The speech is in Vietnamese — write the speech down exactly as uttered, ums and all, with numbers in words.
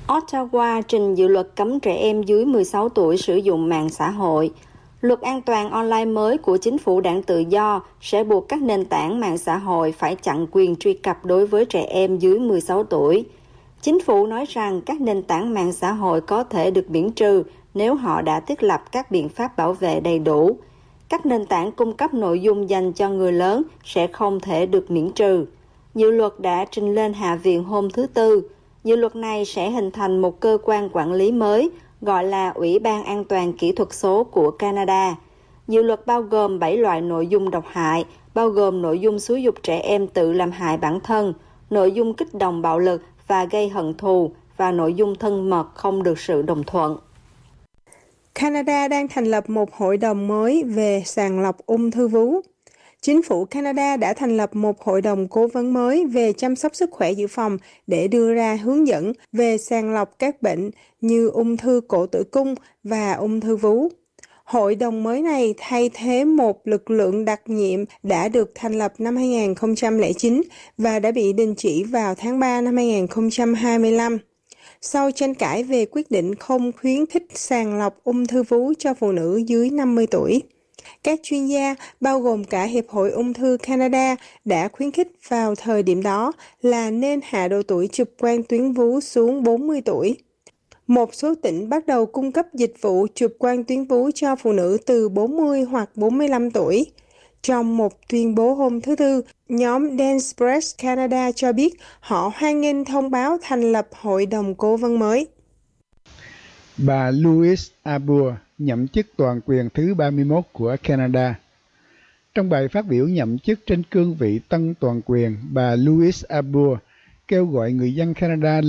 Ottawa trình dự luật cấm trẻ em dưới mười sáu tuổi sử dụng mạng xã hội. Luật an toàn online mới của chính phủ Đảng Tự do sẽ buộc các nền tảng mạng xã hội phải chặn quyền truy cập đối với trẻ em dưới mười sáu tuổi. Chính phủ nói rằng các nền tảng mạng xã hội có thể được miễn trừ nếu họ đã thiết lập các biện pháp bảo vệ đầy đủ. Các nền tảng cung cấp nội dung dành cho người lớn sẽ không thể được miễn trừ. Dự luật đã trình lên Hạ viện hôm thứ Tư. Dự luật này sẽ hình thành một cơ quan quản lý mới gọi là Ủy ban An toàn Kỹ thuật số của Canada. Dự luật bao gồm bảy loại nội dung độc hại, bao gồm nội dung xúi giục trẻ em tự làm hại bản thân, nội dung kích động bạo lực và gây hận thù, và nội dung thân mật không được sự đồng thuận. Canada đang thành lập một hội đồng mới về sàng lọc ung thư vú. Chính phủ Canada đã thành lập một hội đồng cố vấn mới về chăm sóc sức khỏe dự phòng để đưa ra hướng dẫn về sàng lọc các bệnh như ung thư cổ tử cung và ung thư vú. Hội đồng mới này thay thế một lực lượng đặc nhiệm đã được thành lập năm hai nghìn không trăm lẻ chín và đã bị đình chỉ vào tháng ba năm hai nghìn không trăm hai mươi lăm. Sau tranh cãi về quyết định không khuyến khích sàng lọc ung thư vú cho phụ nữ dưới năm mươi tuổi. Các chuyên gia, bao gồm cả Hiệp hội Ung thư Canada, đã khuyến khích vào thời điểm đó là nên hạ độ tuổi chụp quang tuyến vú xuống bốn mươi tuổi. Một số tỉnh bắt đầu cung cấp dịch vụ chụp quang tuyến vú cho phụ nữ từ bốn mươi hoặc bốn mươi lăm tuổi. Trong một tuyên bố hôm thứ Tư, nhóm Dance Breast Canada cho biết họ hoan nghênh thông báo thành lập hội đồng cố vấn mới. Bà Louise Arbour nhậm chức toàn quyền thứ ba mươi mốt của Canada. Trong bài phát biểu nhậm chức trên cương vị tân toàn quyền, bà Louise Arbour kêu gọi người dân Canada